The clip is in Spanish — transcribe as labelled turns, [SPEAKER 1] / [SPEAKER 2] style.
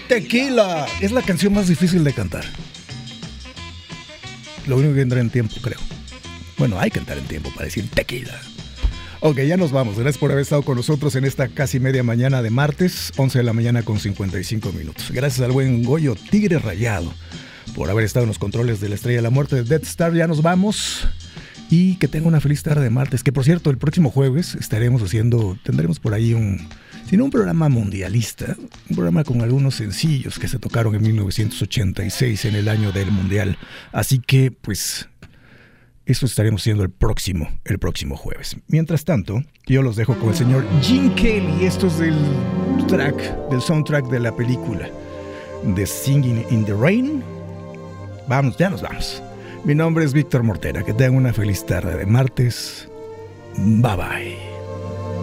[SPEAKER 1] Tequila es la canción más difícil de cantar. Lo único que entra en tiempo, creo. Bueno, hay que entrar en tiempo para decir tequila. Ok, ya nos vamos. Gracias por haber estado con nosotros en esta casi media mañana de martes, 11 de la mañana con 55 minutos. Gracias al buen Goyo Tigre Rayado por haber estado en los controles de la Estrella de la Muerte de Death Star. Ya nos vamos. Y que tenga una feliz tarde de martes. Que por cierto, el próximo jueves tendremos por ahí un programa mundialista, un programa con algunos sencillos que se tocaron en 1986, en el año del Mundial. Así que, pues, eso estaremos haciendo el próximo jueves. Mientras tanto, yo los dejo con el señor Gene Kelly. Esto es del soundtrack de la película de Singing in the Rain. Vamos, ya nos vamos. Mi nombre es Víctor Mortera. Que tengan una feliz tarde de martes. Bye bye.